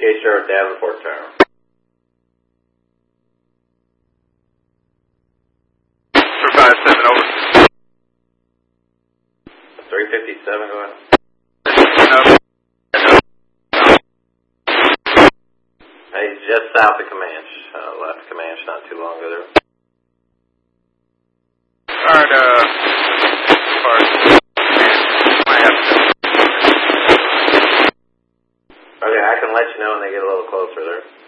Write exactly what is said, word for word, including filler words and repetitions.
Gator Davenport Tower. three five seven, over. three fifty-seven, go ahead. No. Hey, just south of Comanche. Uh, left Comanche not too long ago there. Alright, uh, as far as, might have to. Okay, I can let you know when they get a little closer there.